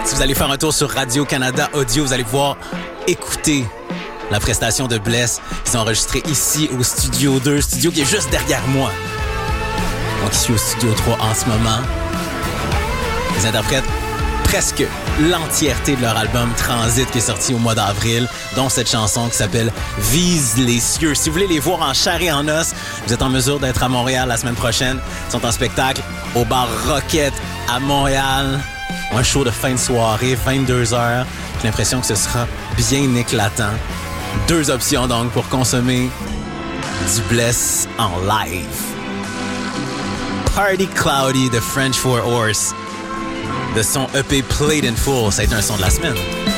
Si vous allez faire un tour sur Radio-Canada Audio, vous allez pouvoir écouter la prestation de Bless qui sont enregistrés ici au Studio 2, studio qui est juste derrière moi. Donc ici au Studio 3 en ce moment. Ils interprètent presque l'entièreté de leur album Transit qui est sorti au mois d'avril, dont cette chanson qui s'appelle Vise les cieux. Si vous voulez les voir en chair et en os, vous êtes en mesure d'être à Montréal la semaine prochaine. Ils sont en spectacle au bar Rocket à Montréal. Un show de fin de soirée, 22h. J'ai l'impression que ce sera bien éclatant. 2 options donc pour consommer du Bless en live. Party Cloudy de French 4 Horse de son EP Played in Full. Ça a été un son de la semaine.